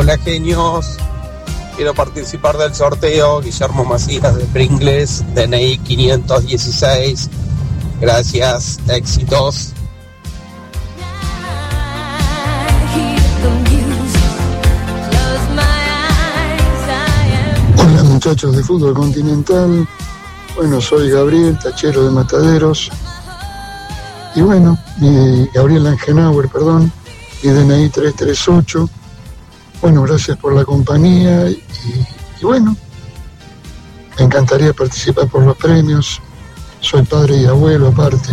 Hola genios, quiero participar del sorteo. Guillermo Macías de Pringles, DNI 516. Gracias, éxitos. Hola muchachos de Fútbol Continental. Bueno, soy Gabriel, tachero de Mataderos. Y bueno, Gabriel Angenauer, perdón, mi DNI 338. Bueno, gracias por la compañía y bueno, me encantaría participar por los premios. Soy padre y abuelo aparte.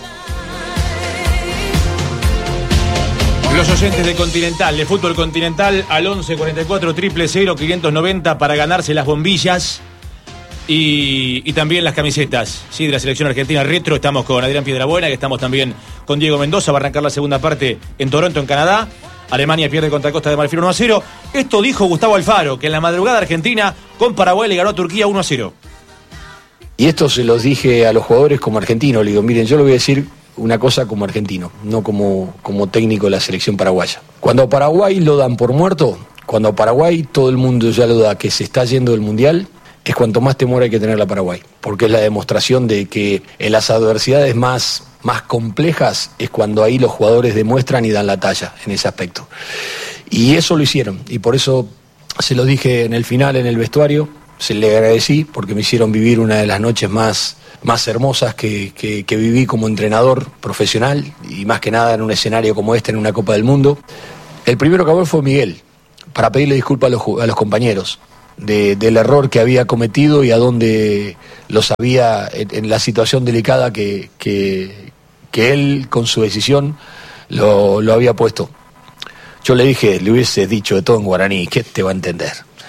Los oyentes de Continental, de Fútbol Continental, al 11 44 000 590 para ganarse las bombillas y también las camisetas, ¿sí?, de la selección argentina retro. Estamos con Adrián Piedrabuena, que estamos también con Diego Mendoza. Va a arrancar la segunda parte en Toronto, en Canadá. Alemania pierde contra Costa de Marfil 1-0. Esto dijo Gustavo Alfaro, que en la madrugada Argentina con Paraguay le ganó a Turquía 1-0. Y esto se los dije a los jugadores como argentino. Le digo, miren, yo le voy a decir una cosa como argentino, no como técnico de la selección paraguaya. Cuando a Paraguay lo dan por muerto, cuando a Paraguay todo el mundo ya lo da que se está yendo del Mundial, es cuanto más temor hay que tener a Paraguay. Porque es la demostración de que en las adversidades más complejas es cuando ahí los jugadores demuestran y dan la talla en ese aspecto. Y eso lo hicieron, y por eso se lo dije en el final, en el vestuario, se le agradecí, porque me hicieron vivir una de las noches más hermosas que viví como entrenador profesional, y más que nada en un escenario como este, en una Copa del Mundo. El primero que habló fue Miguel, para pedirle disculpas a los compañeros del error que había cometido y a dónde los había, en la situación delicada que él con su decisión lo había puesto. Yo le dije, le hubiese dicho de todo en guaraní, ¿qué te va a entender?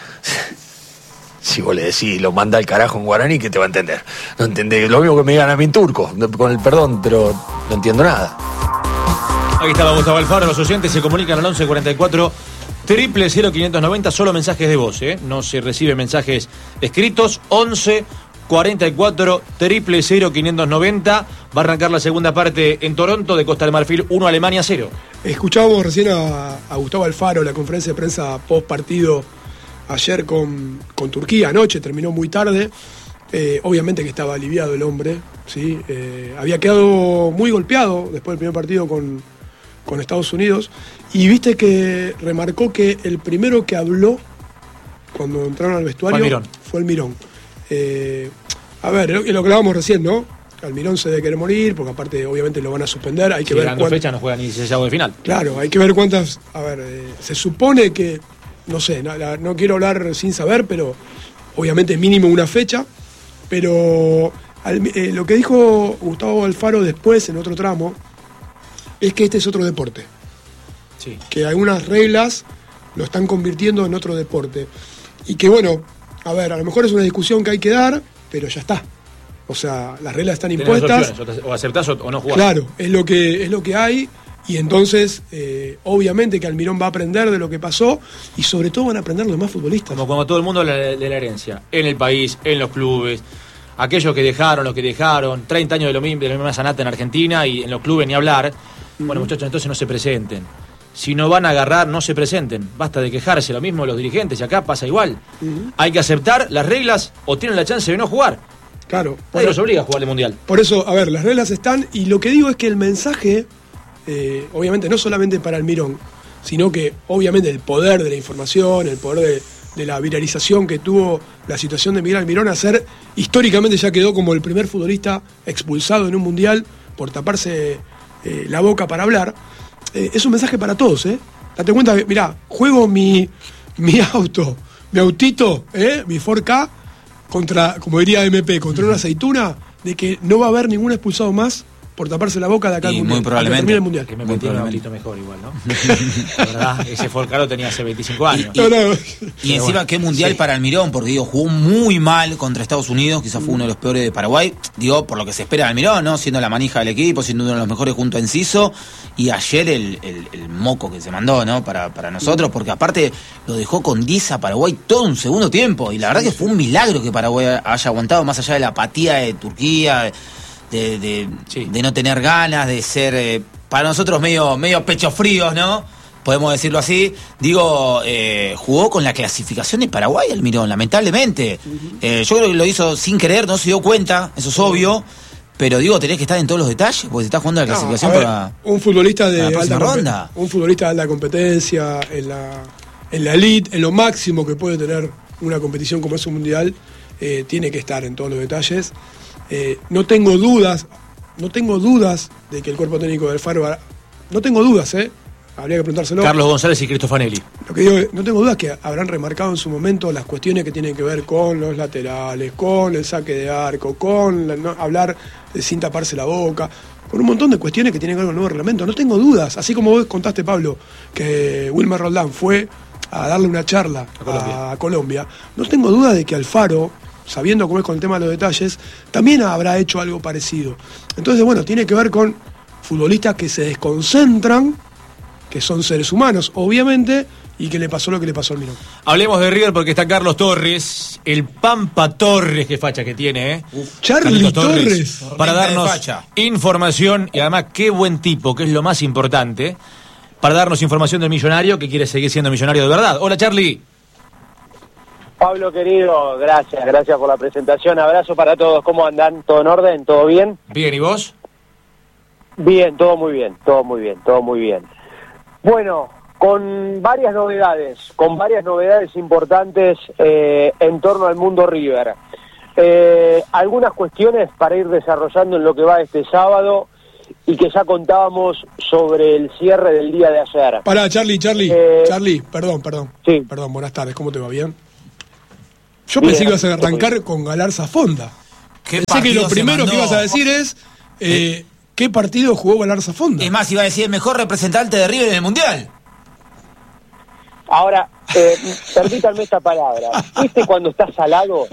Si vos le decís, lo manda al carajo en guaraní, ¿qué te va a entender? No entendés, lo mismo que me digan a mí en turco, con el perdón, pero no entiendo nada. Ahí estaba Gustavo Alfaro. Los oyentes se comunican al 11 44 000 590, solo mensajes de voz, no se reciben mensajes escritos. 11 44 000 590. Va a arrancar la segunda parte en Toronto, de Costa de Marfil 1, Alemania 0. Escuchábamos recién a Gustavo Alfaro, la conferencia de prensa post partido ayer con Turquía. Anoche terminó muy tarde. Obviamente que estaba aliviado el hombre, ¿sí? Había quedado muy golpeado después del primer partido con Estados Unidos. Y viste que remarcó que el primero que habló cuando entraron al vestuario fue Almirón. A ver, lo que hablábamos recién, ¿no? Almirón se debe querer morir, porque aparte obviamente lo van a suspender. Hay que ver cuántas fechas no juega ni 16 de final. Claro, hay que ver cuántas. A ver, se supone que, no sé, no quiero hablar sin saber, pero obviamente mínimo una fecha. Pero lo que dijo Gustavo Alfaro después, en otro tramo, es que este es otro deporte. Sí. Que algunas reglas lo están convirtiendo en otro deporte. Y que bueno, a ver, a lo mejor es una discusión que hay que dar, pero ya está. O sea, las reglas están impuestas. O aceptás o no jugás. Claro, es lo que hay. Y entonces, obviamente que Almirón va a aprender de lo que pasó, y sobre todo van a aprender los demás futbolistas. Como todo el mundo de la herencia, en el país, en los clubes, aquellos que dejaron, los que dejaron, 30 años de la misma sanata en Argentina, y en los clubes ni hablar. Bueno, muchachos, entonces no se presenten. Si no van a agarrar, no se presenten. Basta de quejarse, lo mismo los dirigentes, y acá pasa igual. Hay que aceptar las reglas o tienen la chance de no jugar. Claro. Nadie los obliga a jugar el Mundial. Por eso, a ver, las reglas están, y lo que digo es que el mensaje, obviamente no solamente para Almirón, sino que obviamente el poder de la información, el poder de la viralización que tuvo la situación de Miguel Almirón, históricamente ya quedó como el primer futbolista expulsado en un Mundial por taparse la boca para hablar. Es un mensaje para todos, Date cuenta que, mirá, juego mi auto, mi autito, mi 4K, contra, como diría MP, contra una aceituna, de que no va a haber ningún expulsado más por taparse la boca de acá al Mundial. Muy probablemente. El mundial. Que me metí un autito mejor igual, ¿no? La verdad, ese Forca lo tenía hace 25 años. Y encima, qué Mundial para Almirón, porque digo, jugó muy mal contra Estados Unidos, quizás fue uno de los peores de Paraguay, digo, por lo que se espera de Almirón, ¿no? Siendo la manija del equipo, siendo uno de los mejores junto a Enciso, y ayer el moco que se mandó, ¿no? Para nosotros, porque aparte lo dejó con 10 a Paraguay todo un segundo tiempo, y la verdad que fue un milagro que Paraguay haya aguantado, más allá de la apatía de Turquía, de no tener ganas, de ser para nosotros medio pechos fríos, ¿no? podemos decirlo así. Digo, jugó con la clasificación de Paraguay Almirón, lamentablemente. Yo creo que lo hizo sin querer, no se dio cuenta, eso es obvio. Pero digo, tenés que estar en todos los detalles, porque se está jugando la clasificación para un futbolista de la alta ronda. Un futbolista de alta competencia, en la elite, en lo máximo que puede tener una competición como es un mundial, tiene que estar en todos los detalles. No tengo dudas de que el cuerpo técnico del Alfaro, no tengo dudas, habría que preguntárselo. Carlos González y Cristofanelli. Lo que digo, no tengo dudas que habrán remarcado en su momento las cuestiones que tienen que ver con los laterales, con el saque de arco, con hablar sin taparse la boca, con un montón de cuestiones que tienen que ver con el nuevo reglamento. No tengo dudas, así como vos contaste, Pablo, que Wilmer Roldán fue a darle una charla a Colombia. No tengo duda de que Alfaro, sabiendo cómo es con el tema de los detalles, también habrá hecho algo parecido. Entonces, bueno, tiene que ver con futbolistas que se desconcentran, que son seres humanos, obviamente, y que le pasó lo que le pasó al Mirón. Hablemos de River porque está Carlos Torres, el Pampa Torres, qué facha que tiene, Charly Torres. Para darnos información, y además qué buen tipo, que es lo más importante, para darnos información del millonario que quiere seguir siendo millonario de verdad. Hola, Charly. Pablo, querido, gracias por la presentación. Abrazo para todos. ¿Cómo andan? ¿Todo en orden? ¿Todo bien? Bien, ¿y vos? Bien, todo muy bien. Bueno, con varias novedades importantes en torno al mundo River. Algunas cuestiones para ir desarrollando en lo que va este sábado y que ya contábamos sobre el cierre del día de ayer. Pará, Charly, perdón. Sí. Perdón, buenas tardes, ¿cómo te va? ¿Bien? Yo pensé que ibas a arrancar con Galarza Fonda. Pensé que lo primero que ibas a decir es ¿qué partido jugó Galarza Fonda? Es más, iba a decir el mejor representante de River en el Mundial. Ahora, permítanme esta palabra. ¿Viste cuando está salado?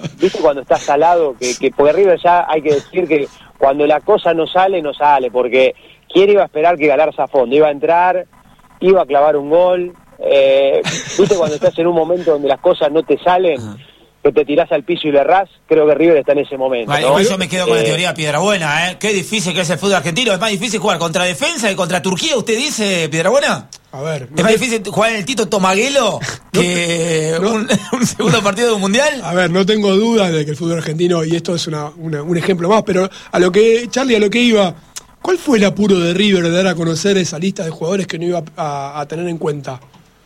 Que por River ya hay que decir que cuando la cosa no sale, porque ¿quién iba a esperar que Galarza Fonda iba a entrar, iba a clavar un gol? ¿Viste cuando estás en un momento donde las cosas no te salen, que te tirás al piso y le errás? Creo que River está en ese momento, vale, ¿no? Yo me quedo con la teoría de Piedrabuena, Qué difícil que es el fútbol argentino. Es más difícil jugar contra defensa que contra Turquía, ¿usted dice, Piedrabuena? A ver. ¿Es más difícil jugar en el Tito Tomaguelo que un segundo partido de un mundial? A ver, no tengo dudas de que el fútbol argentino, y esto es un ejemplo más, pero Charly, a lo que iba, ¿cuál fue el apuro de River de dar a conocer esa lista de jugadores que no iba a tener en cuenta?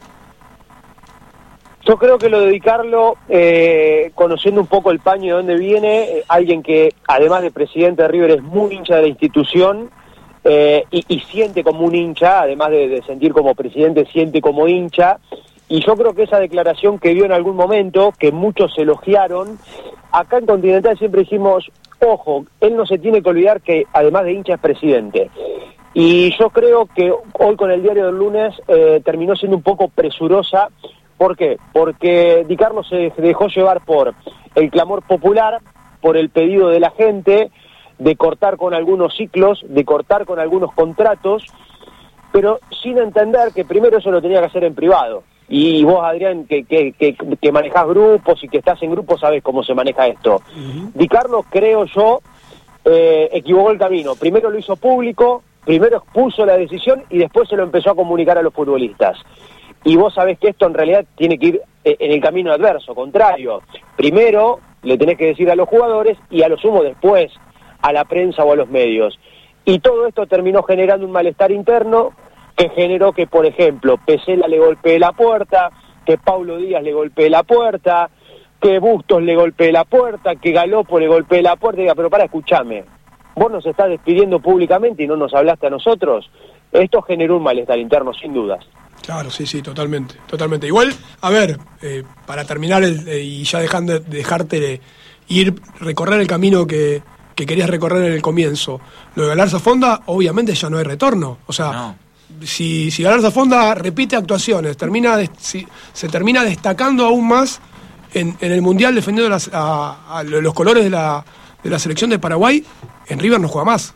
Yo creo que lo de Di Carlo, conociendo un poco el paño de dónde viene, alguien que además de presidente de River es muy hincha de la institución y siente como un hincha, además de sentir como presidente, siente como hincha, y yo creo que esa declaración que dio en algún momento, que muchos elogiaron, acá en Continental siempre dijimos, ojo, él no se tiene que olvidar que además de hincha es presidente. Y yo creo que hoy con el diario del lunes terminó siendo un poco presurosa. ¿Por qué? Porque Di Carlo se dejó llevar por el clamor popular, por el pedido de la gente, de cortar con algunos ciclos, de cortar con algunos contratos, pero sin entender que primero eso lo tenía que hacer en privado. Y vos, Adrián, que manejás grupos y que estás en grupos, sabés cómo se maneja esto. Di Carlo, creo yo, equivocó el camino. Primero lo hizo público, primero expuso la decisión y después se lo empezó a comunicar a los futbolistas. Y vos sabés que esto en realidad tiene que ir en el camino adverso, contrario. Primero le tenés que decir a los jugadores y a lo sumo después a la prensa o a los medios. Y todo esto terminó generando un malestar interno que generó que, por ejemplo, Pesela le golpee la puerta, que Paulo Díaz le golpee la puerta, que Bustos le golpee la puerta, que Galopo le golpee la puerta. Y diga, pero escúchame, vos nos estás despidiendo públicamente y no nos hablaste a nosotros. Esto generó un malestar interno, sin dudas. Claro, sí, totalmente. Igual, a ver, para terminar y ya dejarte recorrer el camino que querías recorrer en el comienzo, lo de Galarza Fonda, obviamente ya no hay retorno. O sea, no. Si Galarza Fonda repite actuaciones, se termina destacando aún más en el Mundial defendiendo los colores de la selección de Paraguay, en River no juega más.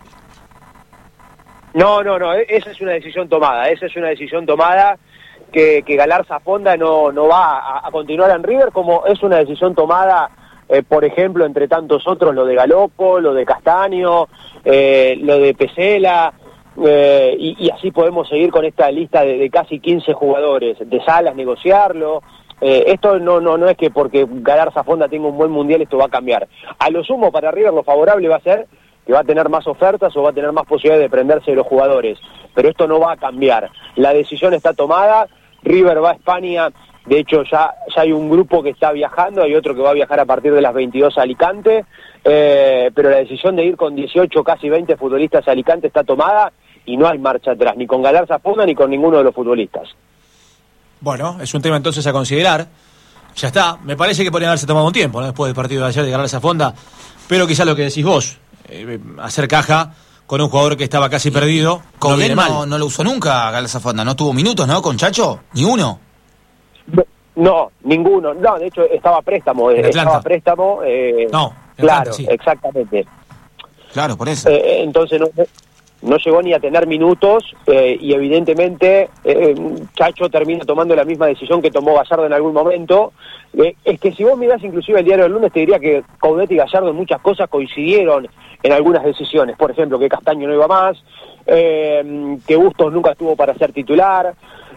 No, esa es una decisión tomada, que Galarza Fonda no va a continuar en River, como es una decisión tomada, por ejemplo, entre tantos otros, lo de Galopo, lo de Castaño, lo de Pesela, y así podemos seguir con esta lista de casi 15 jugadores. De Salas, negociarlo. Esto no es que porque Galarza Fonda tenga un buen mundial esto va a cambiar. A lo sumo para River lo favorable va a ser que va a tener más ofertas o va a tener más posibilidades de prenderse de los jugadores. Pero esto no va a cambiar. La decisión está tomada. River va a España. De hecho ya hay un grupo que está viajando, hay otro que va a viajar a partir de las 22 a Alicante, pero la decisión de ir con 18, casi 20 futbolistas a Alicante está tomada y no hay marcha atrás, ni con Galarza Fonda ni con ninguno de los futbolistas. Bueno, es un tema entonces a considerar. Ya está, me parece que podría haberse tomado un tiempo, ¿no? Después del partido de ayer de Galarza Fonda, pero quizás lo que decís vos, hacer caja con un jugador que estaba casi perdido, no viene mal. No lo usó nunca Galarza Fonda, no tuvo minutos, ¿no? Con Chacho, ni uno. No, ninguno. No, de hecho estaba a préstamo. No, claro, sí. Exactamente. Claro, por eso. Entonces no llegó ni a tener minutos y evidentemente Chacho termina tomando la misma decisión que tomó Gallardo en algún momento. Es que si vos mirás inclusive el diario del lunes te diría que Coudet y Gallardo en muchas cosas coincidieron en algunas decisiones. Por ejemplo, que Castaño no iba más, que Bustos nunca estuvo para ser titular.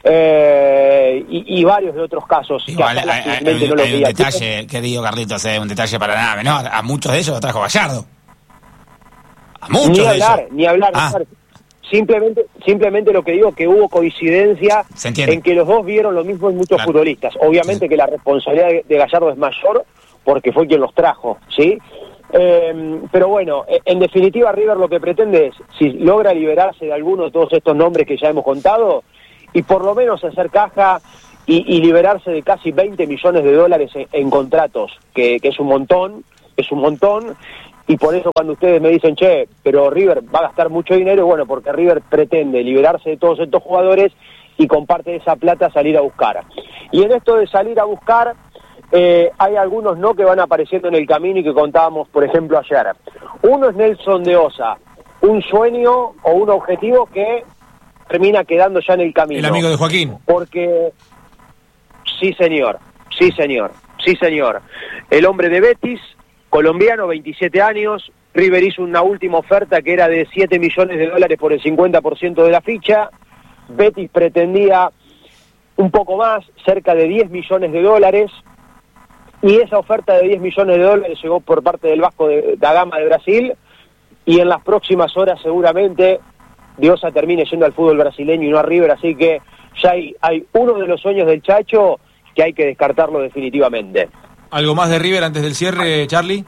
Y varios de otros casos. Igual, hay un detalle, querido Carlitos, un detalle para nada menor. A muchos de ellos lo trajo Gallardo. A muchos Ni hablar. Simplemente lo que digo que hubo coincidencia en que los dos vieron lo mismo en muchos futbolistas. Obviamente que la responsabilidad de Gallardo es mayor porque fue quien los trajo, ¿sí? Pero bueno, en definitiva River lo que pretende es, si logra liberarse de alguno de todos estos nombres que ya hemos contado, y por lo menos hacer caja y liberarse de casi 20 millones de dólares en contratos, que es un montón, y por eso cuando ustedes me dicen, che, pero River va a gastar mucho dinero, bueno, porque River pretende liberarse de todos estos jugadores y con parte de esa plata salir a buscar. Y en esto de salir a buscar, hay algunos no que van apareciendo en el camino y que contábamos, por ejemplo, ayer. Uno es Nelson de Osa, un sueño o un objetivo que termina quedando ya en el camino. El amigo de Joaquín. Porque, sí señor. El hombre de Betis, colombiano, 27 años, River hizo una última oferta que era de 7 millones de dólares por el 50% de la ficha, Betis pretendía un poco más, cerca de 10 millones de dólares, y esa oferta de 10 millones de dólares llegó por parte del Vasco da Gama de Brasil, y en las próximas horas seguramente Diosa termine yendo al fútbol brasileño y no a River, así que ya hay uno de los sueños del Chacho que hay que descartarlo definitivamente. ¿Algo más de River antes del cierre, Charlie?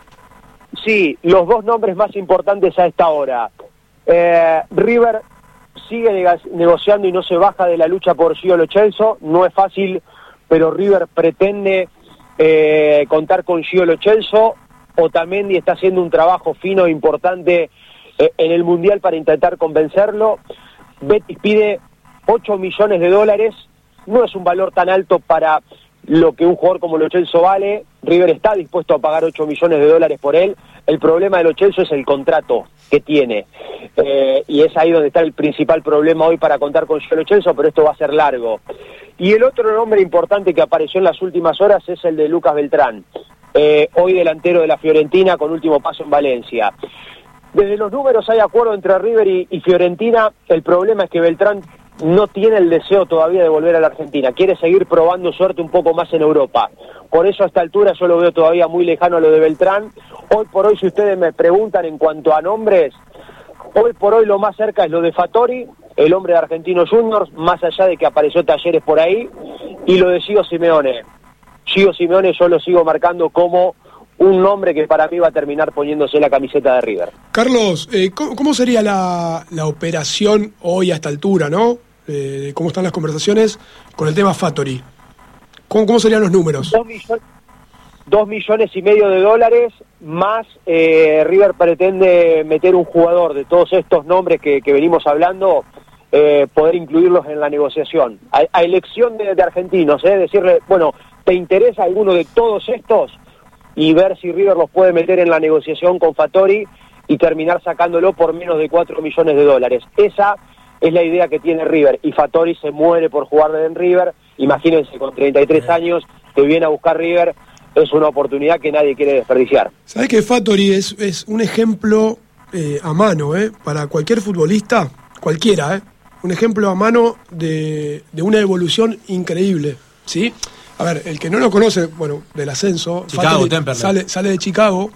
Sí, los dos nombres más importantes a esta hora. River sigue negociando y no se baja de la lucha por Gio Lo Celso, no es fácil, pero River pretende contar con Gio Lo Celso. Otamendi está haciendo un trabajo fino e importante en el Mundial para intentar convencerlo. Betis pide 8 millones de dólares, no es un valor tan alto para lo que un jugador como Lo Celso vale. River está dispuesto a pagar 8 millones de dólares por él. El problema de Lo Celso es el contrato que tiene, y es ahí donde está el principal problema hoy para contar con Lo Celso, pero esto va a ser largo. Y el otro nombre importante que apareció en las últimas horas es el de Lucas Beltrán, hoy delantero de la Fiorentina con último paso en Valencia. Desde los números hay acuerdo entre River y Fiorentina. El problema es que Beltrán no tiene el deseo todavía de volver a la Argentina, quiere seguir probando suerte un poco más en Europa. Por eso a esta altura yo lo veo todavía muy lejano a lo de Beltrán. Hoy por hoy, si ustedes me preguntan en cuanto a nombres, hoy por hoy lo más cerca es lo de Fattori, el hombre de Argentinos Juniors, más allá de que apareció Talleres por ahí, y lo de Gio Simeone. Gio Simeone yo lo sigo marcando como un nombre que para mí va a terminar poniéndose la camiseta de River. Carlos, ¿cómo sería la operación hoy a esta altura, no? ¿Cómo están las conversaciones con el tema Fattori? ¿Cómo serían los números? 2 millones y medio de dólares, más River pretende meter un jugador de todos estos nombres que venimos hablando, poder incluirlos en la negociación. A elección de argentinos, decirle, bueno, ¿te interesa alguno de todos estos? Y ver si River los puede meter en la negociación con Fattori y terminar sacándolo por menos de 4 millones de dólares. Esa es la idea que tiene River, y Fattori se muere por jugar en River. Imagínense, con 33 años que viene a buscar River, es una oportunidad que nadie quiere desperdiciar. ¿Sabés que Fattori es un ejemplo a mano, para cualquier futbolista, cualquiera, un ejemplo a mano de una evolución increíble, ¿sí? A ver, el que no lo conoce, bueno, del ascenso, Chicago, sale de Chicago,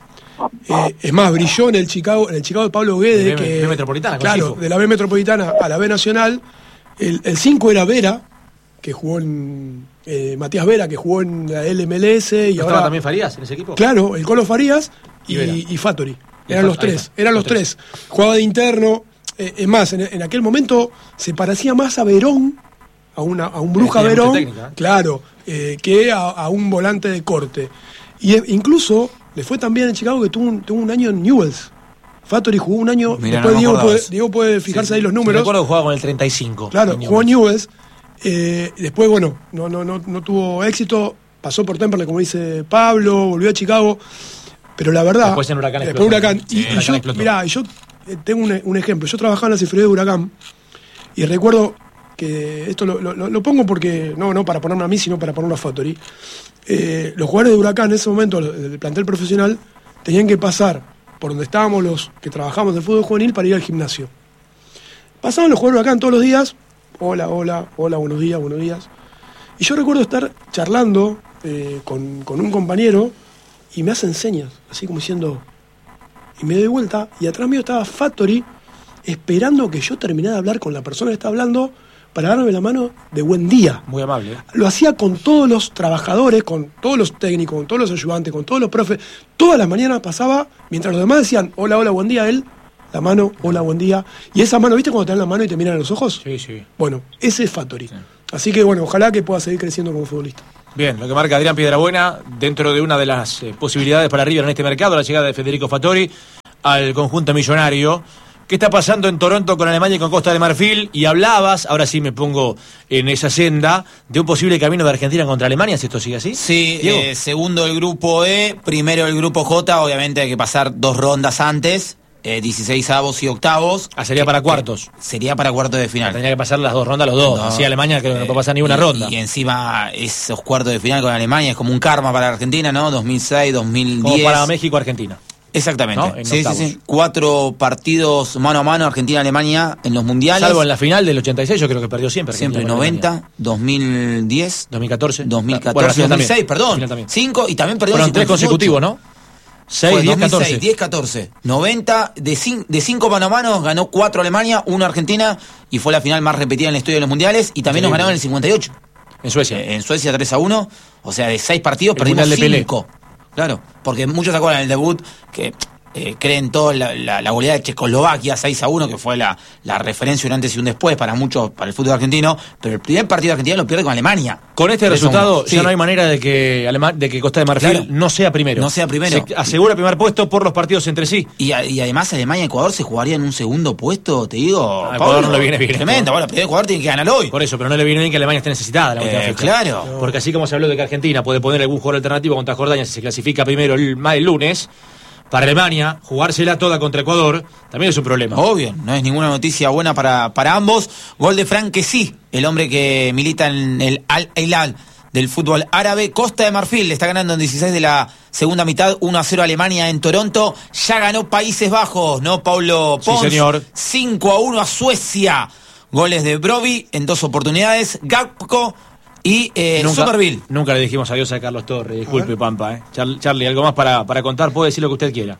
es más, brilló en el Chicago de Pablo Guede, de B Metropolitana, claro, de la B Metropolitana a la B Nacional. El 5 era Vera, que jugó en Matías Vera, que jugó en la LMLS, y ¿No ahora estaba también Farías en ese equipo? Claro, el Colo Farías y Fattori. Eran los tres. Jugaba de interno. Es más, en aquel momento se parecía más a Verón, a un Bruja Verón, técnica, claro, que a un volante de corte. Y incluso le fue tan bien en Chicago que tuvo un año en Newell's. Fattori jugó un año. Mirá, después Diego puede fijarse ahí los números. Recuerdo que jugaba con el 35. Claro, jugó en Newell's. Después, bueno, no tuvo éxito. Pasó por Temperley, como dice Pablo, volvió a Chicago. Pero la verdad. Después en Huracán explotó. Huracán. Sí, yo tengo un ejemplo. Yo trabajaba en la cifrería de Huracán. Y recuerdo que esto lo pongo porque. No para ponerme a mí, sino para ponerlo a Fattori. Los jugadores de Huracán en ese momento, del plantel profesional, tenían que pasar por donde estábamos los que trabajamos de fútbol juvenil para ir al gimnasio. Pasaban los jugadores de Huracán todos los días. Hola, buenos días. Y yo recuerdo estar charlando con un compañero y me hacen señas, así como diciendo. Y me doy vuelta y atrás mío estaba Fattori esperando que yo terminara de hablar con la persona que estaba hablando para darme la mano de buen día. Muy amable. Lo hacía con todos los trabajadores, con todos los técnicos, con todos los ayudantes, con todos los profes. Todas las mañanas pasaba, mientras los demás decían hola, buen día, él, la mano, hola, buen día. Y esa mano, ¿viste cuando te dan la mano y te miran a los ojos? Sí. Bueno, ese es Fattori. Sí. Así que bueno, ojalá que pueda seguir creciendo como futbolista. Bien, lo que marca Adrián Piedrabuena dentro de una de las posibilidades para River en este mercado, la llegada de Federico Fattori al conjunto millonario. ¿Qué está pasando en Toronto con Alemania y con Costa de Marfil? Y hablabas, ahora sí me pongo en esa senda, de un posible camino de Argentina contra Alemania, si esto sigue así. Sí, segundo el grupo E, primero el grupo J, obviamente hay que pasar 2 rondas antes, 16avos y octavos. Sería para cuartos. Sería para cuartos de final. Tendría que pasar las 2 rondas los dos. Así Alemania creo que no puede pasar ni una ronda. Y encima esos cuartos de final con Alemania es como un karma para Argentina, ¿no? 2006, 2010. Como para México-Argentina. Exactamente, ¿no? Sí. 4 partidos mano a mano Argentina-Alemania en los mundiales. Salvo en la final del 86, yo creo que perdió siempre. Siempre 90, 2010, 2014, 2006, perdón. 5 y también perdió. Fueron 3 consecutivos, ¿no? 6, 10, 14. 10, 14. 90, de 5 mano a mano, ganó 4 Alemania, 1 Argentina, y fue la final más repetida en la historia de los mundiales, y también nos ganaron en el 58. En Suecia. En Suecia 3-1, o sea, de 6 partidos perdimos 5. Claro, porque muchos se acuerdan del debut que creen toda la goleada de Checoslovaquia 6-1, que fue la referencia un antes y un después para muchos, para el fútbol argentino, pero el primer partido de Argentina lo pierde con Alemania. Con este resultado ya no hay manera de que Costa de Marfil no sea primero. Se asegura el primer puesto por los partidos entre sí. Y además Alemania y Ecuador se jugaría en un segundo puesto, te digo. A Ecuador no le viene bien. Tremendo, bueno, pero Ecuador tiene que ganar hoy. Por eso, pero no le viene bien que Alemania esté necesitada la última fecha. Claro. Porque así como se habló de que Argentina puede poner algún jugador alternativo contra Jordania si se clasifica primero el lunes, para Alemania, jugársela toda contra Ecuador, también es un problema. Obvio, no es ninguna noticia buena para ambos. Gol de Frank Kessie, el hombre que milita en el Al-Hilal del fútbol árabe. Costa de Marfil le está ganando en 16 de la segunda mitad, 1-0 Alemania en Toronto. Ya ganó Países Bajos, ¿no, Paulo Pons? Sí, señor. 5-1 a Suecia. Goles de Broby en 2 oportunidades. Gakpo y Somerville. Nunca le dijimos adiós a Carlos Torres, disculpe Pampa. Charlie, algo más para contar, puede decir lo que usted quiera.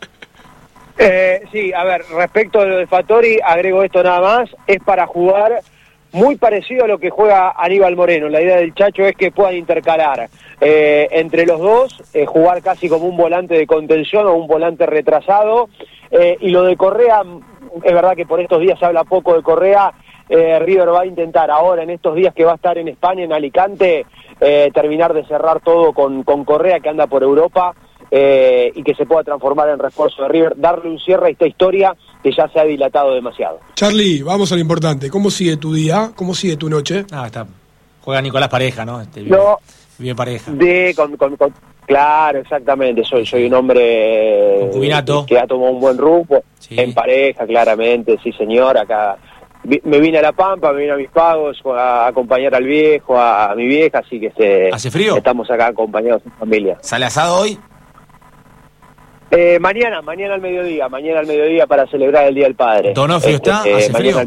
Sí, a ver, respecto a lo de Fattori, agrego esto nada más, es para jugar muy parecido a lo que juega Aníbal Moreno. La idea del Chacho es que puedan intercalar entre los dos, jugar casi como un volante de contención o un volante retrasado, y lo de Correa, es verdad que por estos días se habla poco de Correa. River va a intentar ahora, en estos días que va a estar en España, en Alicante, terminar de cerrar todo con Correa, que anda por Europa, y que se pueda transformar en refuerzo de River, darle un cierre a esta historia que ya se ha dilatado demasiado. Charlie, vamos a lo importante. ¿Cómo sigue tu día? ¿Cómo sigue tu noche? Juega Nicolás Pareja, ¿no? Vive Pareja. Claro, exactamente. Soy un hombre concubinato, que ha tomado un buen rumbo, en pareja, claramente, sí señor. Acá me vine a La Pampa, me vine a mis pagos a acompañar al viejo, a mi vieja, así que ¿Hace frío? Estamos acá acompañados en familia. ¿Sale asado hoy? Mañana al mediodía para celebrar el Día del Padre. ¿Donofrio está? ¿Hace frío?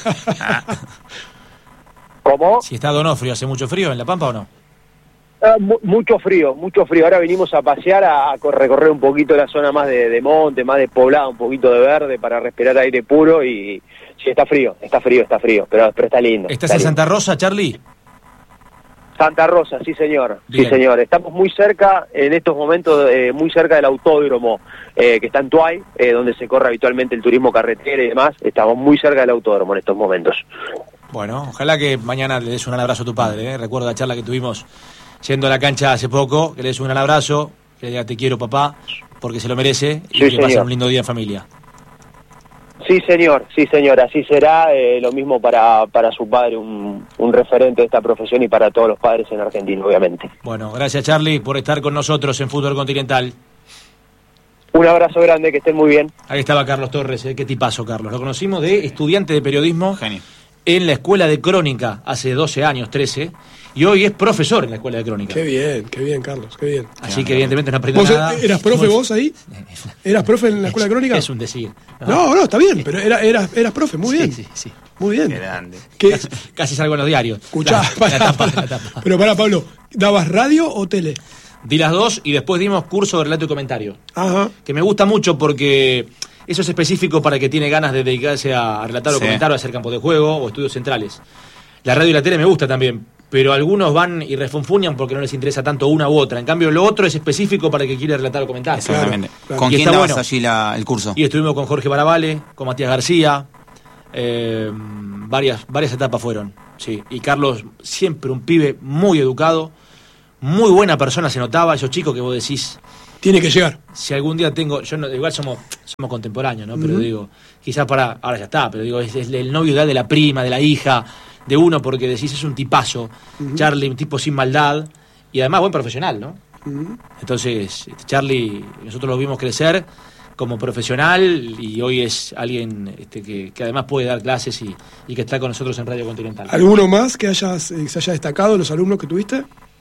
¿Cómo? Si está Donofrio, ¿hace mucho frío en La Pampa o no? Mucho frío. Ahora venimos a pasear, a recorrer un poquito la zona más de monte, más de poblado, un poquito de verde para respirar aire puro y sí, está frío, pero está lindo. ¿Estás en Santa Rosa, Charlie? Santa Rosa, sí señor. Bien. Sí señor. Estamos muy cerca, en estos momentos, muy cerca del autódromo que está en Tuay, donde se corre habitualmente el turismo carretera y demás. Estamos muy cerca del autódromo en estos momentos. Bueno, ojalá que mañana le des un abrazo a tu padre, Recuerdo la charla que tuvimos yendo a la cancha hace poco, que le des un gran abrazo, que le diga te quiero papá, porque se lo merece, y sí, que pasen un lindo día en familia. Sí señor, así será, lo mismo para su padre, un referente de esta profesión y para todos los padres en Argentina, obviamente. Bueno, gracias Charlie por estar con nosotros en Fútbol Continental. Un abrazo grande, que estén muy bien. Ahí estaba Carlos Torres, qué tipazo Carlos, lo conocimos de estudiante de periodismo. Genio. En la Escuela de Crónica hace 12 años, 13, y hoy es profesor en la Escuela de Crónica. Qué bien, Carlos, qué bien. Así que evidentemente no aprendió ¿Vos nada. eras profe vos ahí? ¿Eras profe en la Escuela de Crónica? Es un decir. No, está bien, pero eras profe, muy bien. Sí. Muy bien. Qué grande. Casi salgo en los diarios. Escuchá, la tapa. Pero Pablo, ¿dabas radio o tele? Di las dos y después dimos curso de relato y comentario. Ajá. Que me gusta mucho porque eso es específico para el que tiene ganas de dedicarse a relatar o comentar o a hacer campos de juego o estudios centrales. La radio y la tele me gusta también, pero algunos van y refunfuñan porque no les interesa tanto una u otra. En cambio, lo otro es específico para el que quiere relatar o comentar. Exactamente. Claro. ¿Con Y quién está dabas bueno. allí el curso? Y estuvimos con Jorge Baravale, con Matías García, varias etapas fueron. Sí. Y Carlos, siempre un pibe muy educado, muy buena persona, se notaba, esos chicos que vos decís... Tiene que llegar. Si algún día tengo, yo no, igual somos contemporáneos, ¿no? Pero digo, quizás ahora ya está, pero digo, es el novio ideal de la prima, de la hija, de uno, porque decís, es un tipazo, Charlie, un tipo sin maldad, y además buen profesional, ¿no? Entonces, Charlie, nosotros lo vimos crecer como profesional, y hoy es alguien que además puede dar clases y que está con nosotros en Radio Continental. ¿Alguno más que se haya destacado de los alumnos que tuviste?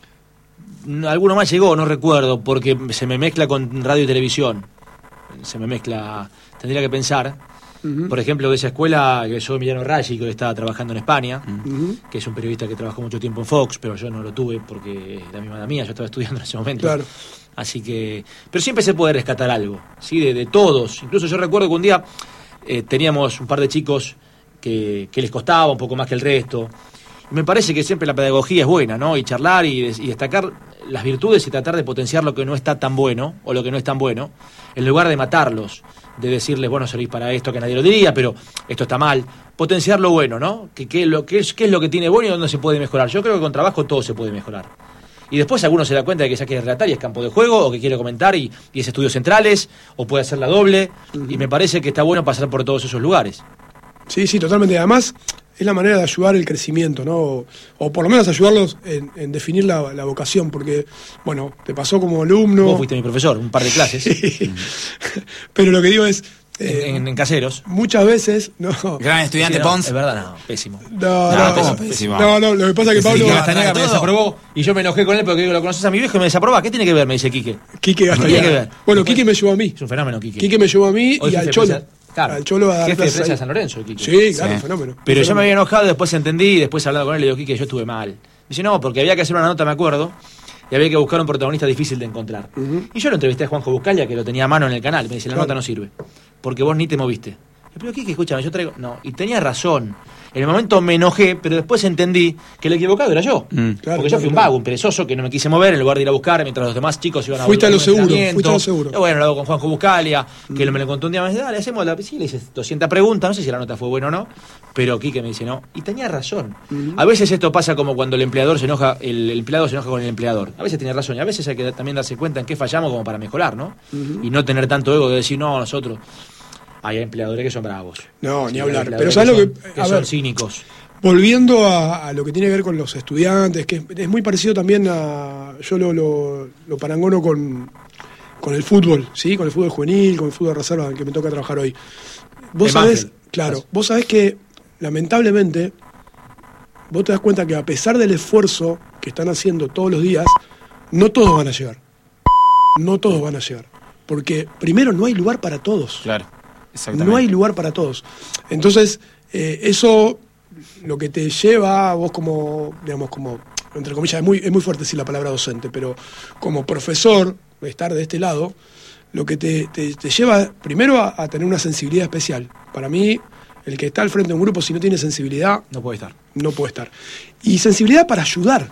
Alguno más llegó, no recuerdo, porque se me mezcla con radio y televisión. Se me mezcla, tendría que pensar. Por ejemplo, de esa escuela egresó Emiliano Raggi, que hoy estaba trabajando en España, que es un periodista que trabajó mucho tiempo en Fox, pero yo no lo tuve porque es la misma edad mía, yo estaba estudiando en ese momento. Claro. Así que, pero siempre se puede rescatar algo, ¿sí? De todos. Incluso yo recuerdo que un día teníamos un par de chicos que les costaba un poco más que el resto. Me parece que siempre la pedagogía es buena, ¿no? Y charlar y destacar las virtudes y tratar de potenciar lo que no está tan bueno o lo que no es tan bueno, en lugar de matarlos, de decirles, bueno, servís para esto, que nadie lo diría, pero esto está mal. Potenciar lo bueno, ¿no? ¿Qué es lo que tiene bueno y dónde se puede mejorar? Yo creo que con trabajo todo se puede mejorar. Y después alguno se da cuenta de que ya quiere relatar y es campo de juego, o que quiere comentar y es estudios centrales, o puede hacer la doble, y me parece que está bueno pasar por todos esos lugares. Sí, totalmente. Además, es la manera de ayudar el crecimiento, ¿no? O por lo menos ayudarlos en definir la vocación, porque, bueno, te pasó como alumno... Vos fuiste mi profesor, un par de clases. Sí. Pero lo que digo es... en Caseros. Muchas veces, no... Gran estudiante, Sí, no, Pons. es verdad, no, pésimo. No, pésimo. no, lo que pasa es que Pablo... Quique no, Gastañaga me todo. desaprobó y yo me enojé con él porque digo, lo conoces a mi viejo y me desaproba. ¿Qué tiene que ver? Me dice Quique. Quique No tiene que ver. Gastañaga. Bueno, Quique me llevó a mí. Es un fenómeno, Quique. Quique me llevó a mí Hoy y al jefe de Cholo. prensa, claro, Al Cholo a dar jefe de clases prensa de ahí. San Lorenzo, Quique. Sí, claro, Sí. fenómeno. Pero yo me Fenómeno. había enojado, después entendí y después hablando con él le digo, Quique, yo estuve mal. Me dice, no, porque había que hacer una nota, me acuerdo, y había que buscar un protagonista difícil de encontrar. Y yo lo entrevisté a Juanjo Buscalia, que lo tenía a mano en el canal. Me dice, la Claro. nota no sirve, porque vos ni te moviste. Pero Quique, escúchame, yo traigo... No, y tenía razón. En el momento me enojé, pero después entendí que el equivocado era yo. Claro, Porque yo fui un vago, un perezoso, que no me quise mover en lugar de ir a buscar mientras los demás chicos iban a Fuiste a lo un seguro, entrenamiento. fuiste a lo seguro. Y bueno, lo hago con Juanjo Buscalia, que me lo contó un día, me dice, dale, hacemos la piscina, le hice 200 preguntas, no sé si la nota fue buena o no, pero Quique me dice no. Y tenía razón. A veces esto pasa como cuando el empleador se enoja, el empleado se enoja con el empleador. A veces tiene razón y a veces hay que también darse cuenta en qué fallamos como para mejorar, ¿no? Y no tener tanto ego de decir, no, nosotros... Hay empleadores que son bravos. No, ni Sí, hablar. hay Pero empleadores ¿sabes lo son- que...? A son ver, cínicos. volviendo a lo que tiene que ver con los estudiantes, que es muy parecido también a... Yo lo parangono con el fútbol, ¿sí? Con el fútbol juvenil, con el fútbol de reserva, que me toca trabajar hoy. Vos De sabés, Banfield. claro, vos sabés que, lamentablemente, vos te das cuenta que a pesar del esfuerzo que están haciendo todos los días, no todos van a llegar. No todos van a llegar. Porque primero no hay lugar para todos. Claro, exactamente. No hay lugar para todos. Entonces, eso lo que te lleva a vos como, digamos, como, entre comillas, es muy fuerte decir la palabra docente, pero como profesor, estar de este lado, lo que te lleva primero a tener una sensibilidad especial. Para mí, el que está al frente de un grupo, si no tiene sensibilidad... No puede estar. No puede estar. Y sensibilidad para ayudar.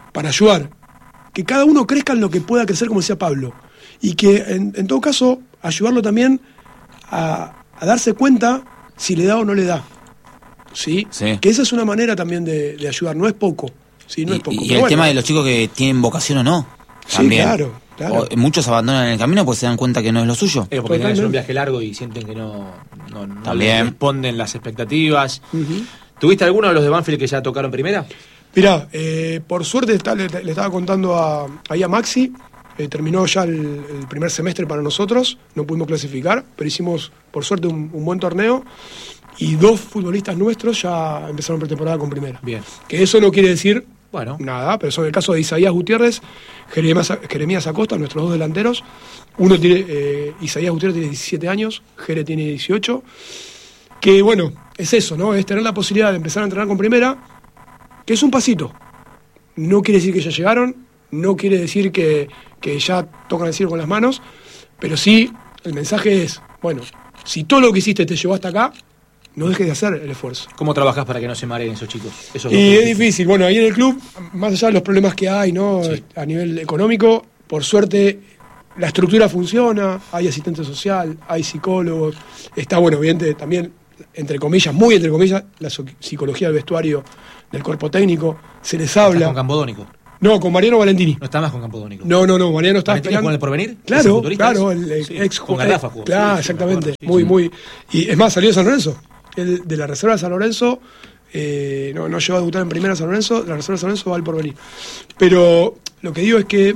Que cada uno crezca en lo que pueda crecer, como decía Pablo. Y que, en todo caso, ayudarlo también a darse cuenta si le da o no le da. ¿Sí? Sí. Que esa es una manera también de ayudar. No es poco. ¿Sí? No es poco. Y el tema de los chicos que tienen vocación o no. También. Sí, claro. Muchos abandonan en el camino porque se dan cuenta que no es lo suyo. Porque tienen un viaje largo y sienten que no También. responden las expectativas. Uh-huh. ¿Tuviste alguno de los de Banfield que ya tocaron primera? Mirá, por suerte le estaba contando ahí a Maxi, terminó ya el primer semestre para nosotros, no pudimos clasificar, pero hicimos por suerte un buen torneo y 2 futbolistas nuestros ya empezaron pretemporada con primera. Bien. Que eso no quiere decir Bueno. nada, pero son el caso de Isaías Gutiérrez, Jeremías Acosta, nuestros 2 delanteros. Uno tiene, Isaías Gutiérrez tiene 17 años, Jere tiene 18. Que bueno, es eso, ¿no? Es tener la posibilidad de empezar a entrenar con primera, que es un pasito. No quiere decir que ya llegaron, no quiere decir que ya tocan el cielo con las manos, pero sí, el mensaje es, bueno, si todo lo que hiciste te llevó hasta acá, no dejes de hacer el esfuerzo. ¿Cómo trabajás para que no se mareen esos chicos? Y es difícil. Bueno, ahí en el club, más allá de los problemas que hay, ¿no? Sí. A nivel económico, por suerte la estructura funciona, hay asistente social, hay psicólogos, está, bueno, evidente también, entre comillas, muy entre comillas, la psicología del vestuario del cuerpo técnico, se les habla. ¿Estás con Campodónico? No, con Mariano Valentini. ¿No está más con Campodónico? No, Mariano está esperando. ¿Con el Porvenir? Claro, el sí, ex con Garrafa jugó. Claro, sí, exactamente. Sí, muy. Y es más, salió de San Lorenzo. El de la reserva de San Lorenzo, no llegó a debutar en primera San Lorenzo, la reserva de San Lorenzo va al Porvenir. Pero lo que digo es que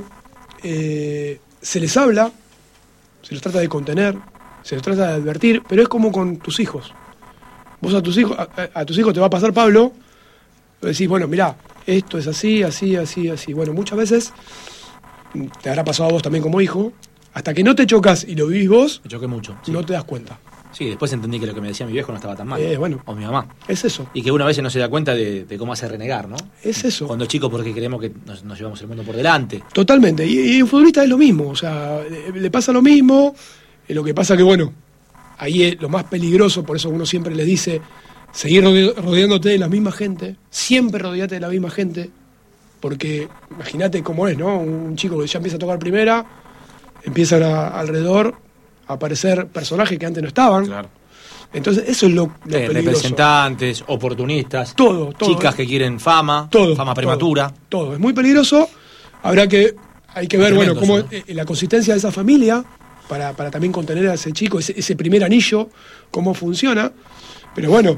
se les habla, se los trata de contener, se los trata de advertir, pero es como con tus hijos. Vos a tus hijos te va a pasar, Pablo, decís, bueno, mirá, esto es así. Bueno, muchas veces te habrá pasado a vos también como hijo, hasta que no te chocas y lo vivís vos, me choqué mucho. Sí. No te das cuenta. Sí, después entendí que lo que me decía mi viejo no estaba tan mal. Bueno, o mi mamá. Es eso. Y que uno a veces no se da cuenta de cómo hace renegar, ¿no? Es eso. Cuando chicos, porque creemos que nos llevamos el mundo por delante. Totalmente. Y un futbolista es lo mismo. O sea, le pasa lo mismo. Lo que pasa que, bueno, ahí es lo más peligroso, por eso uno siempre les dice, seguir rodeándote de la misma gente, siempre rodeate de la misma gente, porque imagínate cómo es, ¿no? Un chico que ya empieza a tocar primera, empiezan alrededor a aparecer personajes que antes no estaban. Claro. Entonces eso es lo peligroso. Representantes, oportunistas, todo, chicas que quieren fama, fama prematura. Todo, es muy peligroso. Hay que ver, bueno, cómo la consistencia de esa familia para también contener a ese chico, ese primer anillo, cómo funciona. Pero bueno,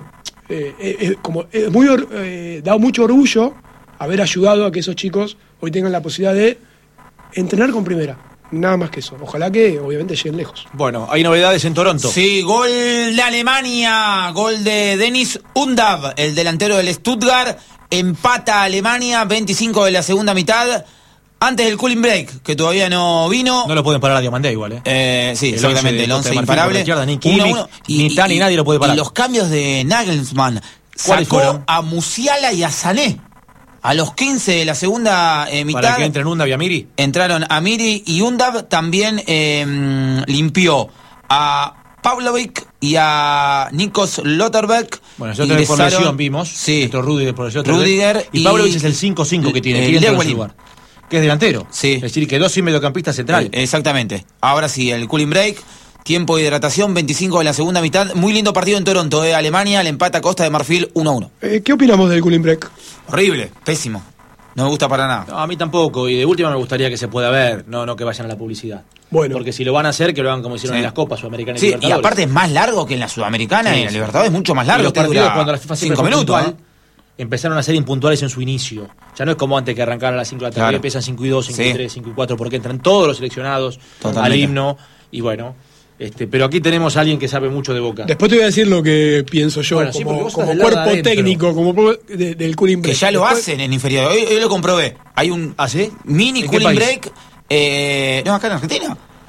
da mucho orgullo haber ayudado a que esos chicos hoy tengan la posibilidad de entrenar con primera. Nada más que eso. Ojalá que, obviamente, lleguen lejos. Bueno, hay novedades en Toronto. Sí, gol de Alemania. Gol de Dennis Undav, el delantero del Stuttgart. Empata Alemania, 25 de la segunda mitad. Antes del cooling break, que todavía no vino. No lo pueden parar a Diamandé igual, sí, exactamente, el 11 imparable. Ni Kimmich, ni nadie lo puede parar. Y los cambios de Nagelsmann. Sacó a Musiala y a Sané. A los 15 de la segunda mitad. ¿Para que entren Undav y Amiri? Entraron Amiri y Undav. También limpió a Pavlovic y a Nikos Lotterbeck. Bueno, nosotros en formación vimos. Sí. Rudiger. Y Pavlovic es el 5-5 que tiene. Lugar, que es delantero. Sí. Es decir, quedó sin mediocampista central. Exactamente. Ahora sí, el cooling break. Tiempo de hidratación, 25 de la segunda mitad. Muy lindo partido en Toronto, Alemania le empata a Costa de Marfil 1-1. ¿Qué opinamos del cooling break? Horrible, pésimo. No me gusta para nada. No, a mí tampoco, y de última me gustaría que se pueda ver, no que vayan a la publicidad. Bueno. Porque si lo van a hacer, que lo hagan como hicieron en las Copas Sudamericanas y Libertadores. Y aparte es más largo que en la Sudamericana y en la Libertadores, mucho más largo. Y los partidos cuando la FIFA 5 minutos. Empezaron a ser impuntuales en su inicio. Ya no es como antes que arrancaran a las 5 de la tarde, claro. Empiezan 5 y 2, 5 y 3, 5 y 4, porque entran todos los seleccionados al himno, y bueno... pero aquí tenemos a alguien que sabe mucho de Boca. Después te voy a decir lo que pienso yo, bueno, como cuerpo técnico, como del cooling break. Que ya lo hacen en inferior. Hoy lo comprobé. Hay un ¿sí? mini cooling break. No, acá en Argentina.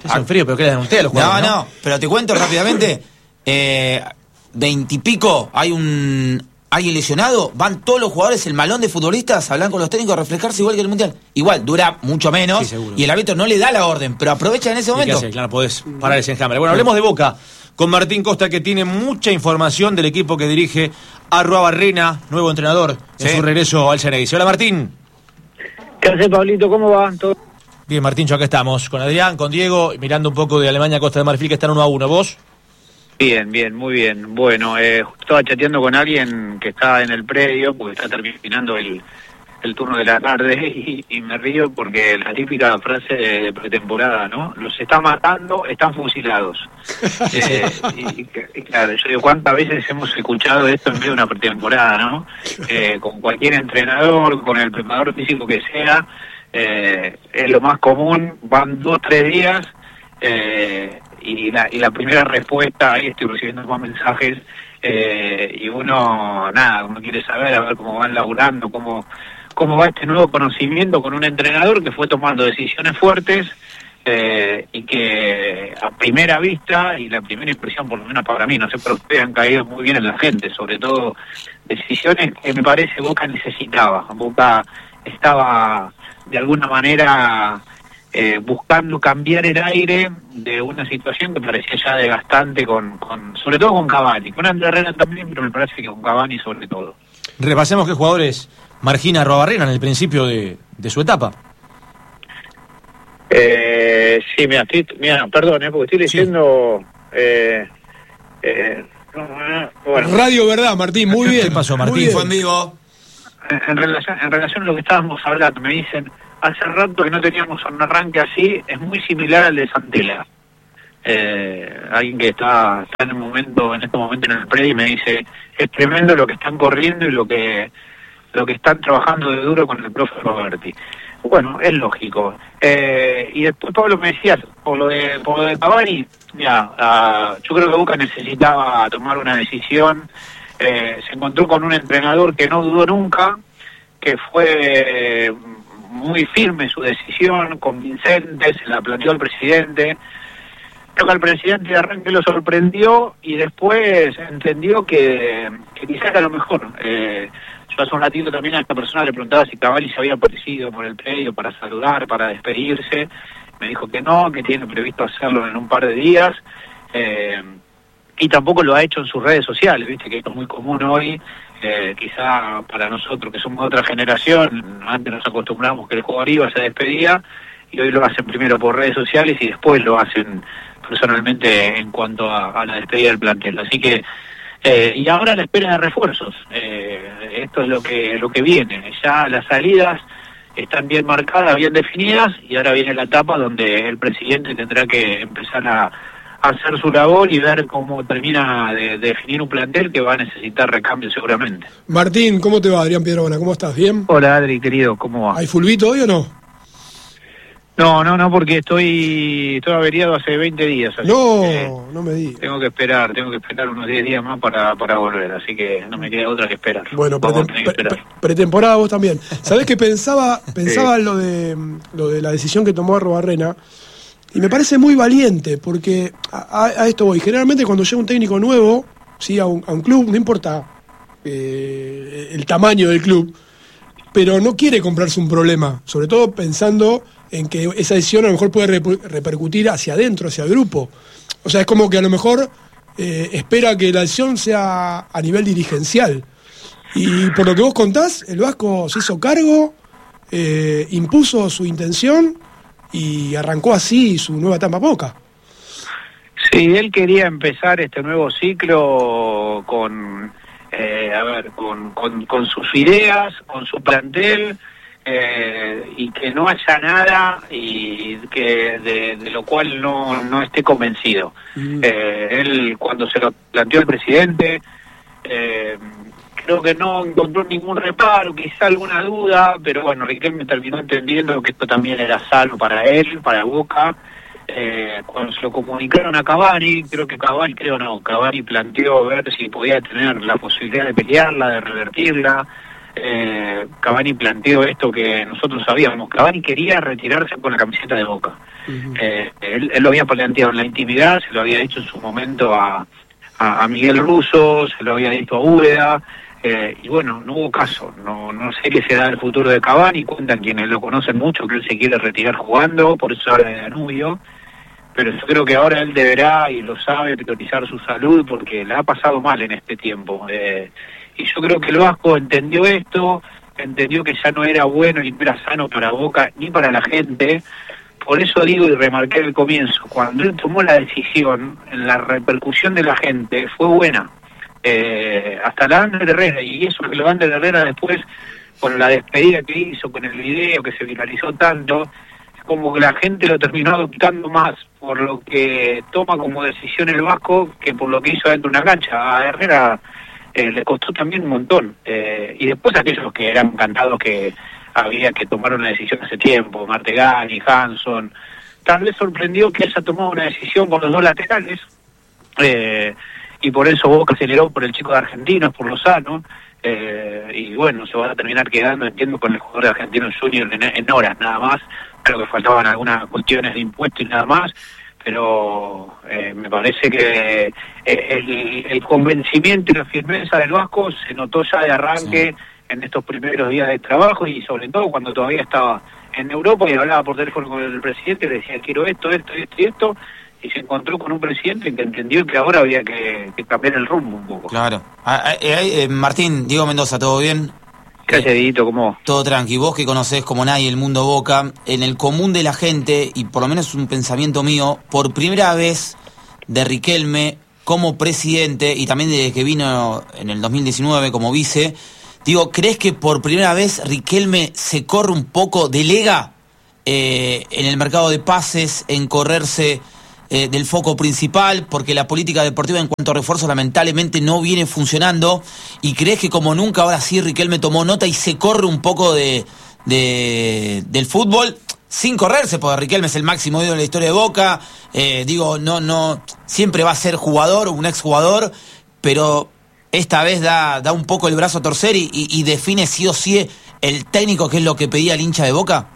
Son fríos, pero ¿qué le dan ustedes a los jugadores? No, pero te cuento rápidamente. 20 y pico, hay alguien lesionado, van todos los jugadores, el malón de futbolistas, hablan con los técnicos a reflejarse igual que el Mundial. Igual, dura mucho menos, y el árbitro no le da la orden, pero aprovecha en ese momento. Claro, podés parar ese enjambre. Bueno, hablemos de Boca, con Martín Costa, que tiene mucha información del equipo que dirige Arruabarrena, nuevo entrenador, en su regreso al Ceneice. Hola, Martín. ¿Qué hace, Pablito? ¿Cómo va? ¿Todo? Bien, Martín, acá estamos, con Adrián, con Diego, mirando un poco de Alemania, Costa de Marfil, que están 1-1. ¿Vos? Bien, muy bien. Bueno, justo estaba chateando con alguien que está en el predio, porque está terminando el turno de la tarde, y me río porque la típica frase de pretemporada, ¿no? Los está matando, están fusilados. Y claro, yo digo, ¿cuántas veces hemos escuchado esto en medio de una pretemporada, ¿no? Con cualquier entrenador, con el preparador físico que sea, es lo más común, van 2-3 días, y la primera respuesta, ahí estoy recibiendo más mensajes, y uno quiere saber, a ver cómo van laburando, cómo va este nuevo conocimiento con un entrenador que fue tomando decisiones fuertes, y que a primera vista, y la primera impresión, por lo menos para mí, no sé, pero ustedes han caído muy bien en la gente, sobre todo decisiones que me parece Boca necesitaba. Boca estaba de alguna manera buscando cambiar el aire de una situación que parecía ya desgastante, sobre todo con Cavani, con Andrés Herrera también, pero me parece que con Cavani sobre todo. Repasemos qué jugadores margina Arruabarrena en el principio de su etapa. Sí, mira, perdón, porque estoy leyendo... bueno. Radio Verdad, Martín, muy bien. ¿Qué pasó, Martín? Fue en vivo. En relación a lo que estábamos hablando, me dicen, hace rato que no teníamos un arranque así, es muy similar al de Santela. Alguien que está en este momento en el predio, y me dice, es tremendo lo que están corriendo y lo que están trabajando de duro con el profe Roberti. Bueno, es lógico. Y después Pablo me decía, por lo de Cavani, mira, yo creo que Boca necesitaba tomar una decisión. Se encontró con un entrenador que no dudó nunca, que fue muy firme su decisión, convincente, se la planteó al presidente. Creo que al presidente de arranque lo sorprendió, y después entendió que quizás era lo mejor. Yo hace un ratito también a esta persona le preguntaba si Cavani se había aparecido por el predio para saludar, para despedirse. Me dijo que no, que tiene previsto hacerlo en un par de días. Y tampoco lo ha hecho en sus redes sociales, viste que esto es muy común hoy, quizá para nosotros que somos de otra generación, antes nos acostumbramos que el jugador iba, se despedía, y hoy lo hacen primero por redes sociales y después lo hacen personalmente en cuanto a la despedida del plantel. Así que, y ahora la espera de refuerzos, esto es lo que viene, ya las salidas están bien marcadas, bien definidas, y ahora viene la etapa donde el presidente tendrá que empezar a hacer su labor y ver cómo termina de definir un plantel que va a necesitar recambio seguramente. Martín, ¿cómo te va? Adrián Piedrabuena, ¿cómo estás? ¿Bien? Hola Adri, querido, ¿cómo va? ¿Hay fulbito hoy o no? No, porque estoy averiado hace 20 días. Así no me digas. Tengo que esperar unos 10 días más para volver, así que no me queda otra que esperar. Bueno, pretemporada vos también. ¿Sabés que pensaba lo de la decisión que tomó Arruabarrena? Y me parece muy valiente, porque a esto voy. Generalmente cuando llega un técnico nuevo, ¿sí? a un club, no importa el tamaño del club, pero no quiere comprarse un problema, sobre todo pensando en que esa decisión a lo mejor puede repercutir hacia adentro, hacia el grupo. O sea, es como que a lo mejor espera que la decisión sea a nivel dirigencial. Y por lo que vos contás, el Vasco se hizo cargo, impuso su intención y arrancó así su nueva etapa Boca. Sí, él quería empezar este nuevo ciclo con sus ideas, con su plantel, y que no haya nada y que de lo cual no esté convencido. Él, cuando se lo planteó el presidente, creo que no encontró ningún reparo, quizá alguna duda, pero bueno, Riquelme terminó entendiendo que esto también era sano para él, para Boca. Cuando se lo comunicaron a Cavani, Cavani planteó ver si podía tener la posibilidad de pelearla, de revertirla. Cavani planteó esto que nosotros sabíamos. Cavani quería retirarse con la camiseta de Boca. Él lo había planteado en la intimidad, se lo había dicho en su momento a Miguel Russo, se lo había dicho a Úbeda, y bueno, no hubo caso. No sé qué será el futuro de Cavani. Cuentan quienes lo conocen mucho que él se quiere retirar jugando, por eso habla de Danubio. Pero yo creo que ahora él deberá, y lo sabe, priorizar su salud, porque le ha pasado mal en este tiempo. Y yo creo que el Vasco entendió esto, entendió que ya no era bueno y no era sano para Boca ni para la gente. Por eso digo y remarqué al comienzo, cuando él tomó la decisión, la repercusión de la gente fue buena. Hasta la Ander Herrera, y eso que la Ander Herrera después, con la despedida que hizo, con el video que se viralizó tanto, como que la gente lo terminó adoptando más por lo que toma como decisión el Vasco que por lo que hizo dentro de una cancha. A Herrera le costó también un montón. Y después aquellos que eran cantados que había que tomar una decisión hace tiempo, Martegani, Hanson, tal vez sorprendió que haya tomado una decisión con los dos laterales, y por eso Boca aceleró por el chico de Argentinos, por Lozano, y bueno, se van a terminar quedando, entiendo, con el jugador de Argentinos Junior en horas nada más. Creo que faltaban algunas cuestiones de impuestos y nada más, pero me parece que el convencimiento y la firmeza del Vasco se notó ya de arranque en estos primeros días de trabajo, y sobre todo cuando todavía estaba en Europa y hablaba por teléfono con el presidente, le decía quiero esto, y se encontró con un presidente que entendió que ahora había que cambiar el rumbo un poco. Claro. Martín, Diego Mendoza, ¿todo bien? Gracias, Dieguito, ¿cómo? Todo tranqui. Vos que conocés como nadie el mundo Boca, en el común de la gente, y por lo menos un pensamiento mío, por primera vez de Riquelme como presidente, y también desde que vino en el 2019 como vice, digo, ¿crees que por primera vez Riquelme se corre un poco, delega en el mercado de pases, en correrse del foco principal, porque la política deportiva en cuanto a refuerzos lamentablemente no viene funcionando? ¿Y crees que como nunca ahora sí Riquelme tomó nota y se corre un poco del fútbol sin correrse? Porque Riquelme es el máximo ídolo de la historia de Boca, no siempre va a ser jugador o un exjugador, pero esta vez da un poco el brazo a torcer y define sí o sí el técnico, que es lo que pedía el hincha de Boca.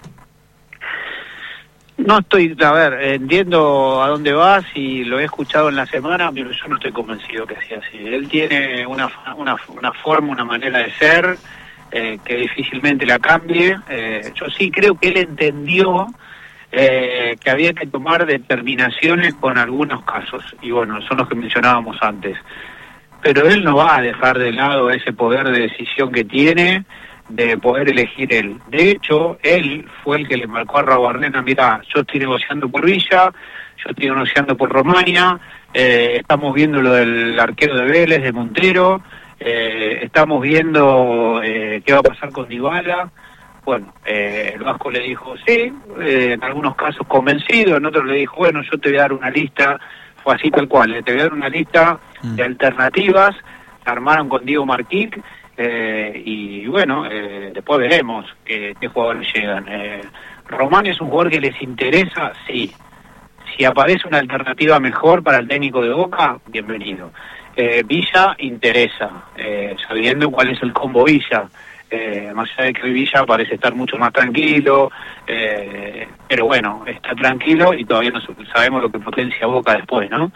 No estoy, entiendo a dónde vas y lo he escuchado en la semana, pero yo no estoy convencido que sea así. Él tiene una forma, una manera de ser que difícilmente la cambie. Yo sí creo que él entendió que había que tomar determinaciones con algunos casos, y bueno, son los que mencionábamos antes. Pero él no va a dejar de lado ese poder de decisión que tiene, de poder elegir él. De hecho, él fue el que le marcó a Rabarrena, mira, yo estoy negociando por Villa, yo estoy negociando por Romania, estamos viendo lo del arquero de Vélez, de Montero, estamos viendo qué va a pasar con Dybala. Bueno, el Vasco le dijo sí, en algunos casos convencido, en otros le dijo, bueno, yo te voy a dar una lista, fue así tal cual, te voy a dar una lista de alternativas, se armaron con Diego Marquín, y bueno, después veremos qué jugadores llegan. Román es un jugador que les interesa, sí. Si aparece una alternativa mejor para el técnico de Boca, bienvenido. Villa interesa, sabiendo cuál es el combo Villa. Más allá de que hoy Villa parece estar mucho más tranquilo, pero bueno, está tranquilo y todavía no sabemos lo que potencia Boca después, ¿no?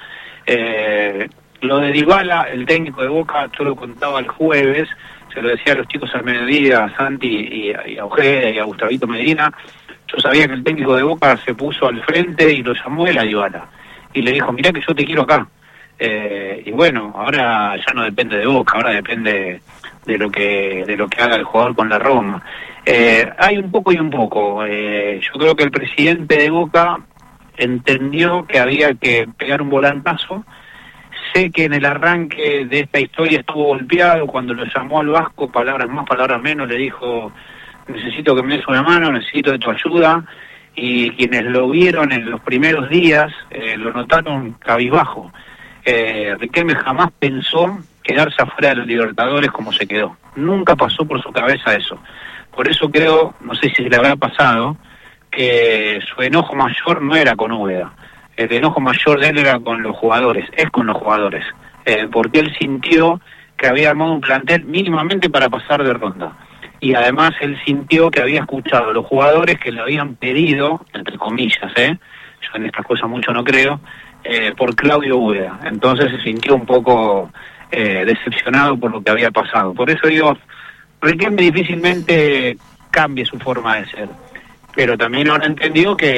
Lo de Dybala, el técnico de Boca, yo lo contaba el jueves, se lo decía a los chicos al mediodía, a Santi y a Ojeda y a Gustavito Medina. Yo sabía que el técnico de Boca se puso al frente y lo llamó él a Dybala y le dijo, mirá que yo te quiero acá. Y bueno, ahora ya no depende de Boca, ahora depende de lo que haga el jugador con la Roma. Hay un poco y un poco. Yo creo que el presidente de Boca entendió que había que pegar un volantazo. Sé que en el arranque de esta historia estuvo golpeado cuando lo llamó al Vasco, palabras más, palabras menos, le dijo, necesito que me des una mano, necesito de tu ayuda, y quienes lo vieron en los primeros días lo notaron cabizbajo. Riquelme jamás pensó quedarse afuera de los Libertadores como se quedó. Nunca pasó por su cabeza eso. Por eso creo, no sé si le habrá pasado, que su enojo mayor no era con Úbeda. El enojo mayor de él era con los jugadores, es con los jugadores. Porque él sintió que había armado un plantel mínimamente para pasar de ronda. Y además él sintió que había escuchado a los jugadores que le habían pedido, entre comillas, en estas cosas mucho no creo, por Claudio Úbeda. Entonces se sintió un poco decepcionado por lo que había pasado. Por eso digo, Riquelme difícilmente cambie su forma de ser, pero también ahora entendió que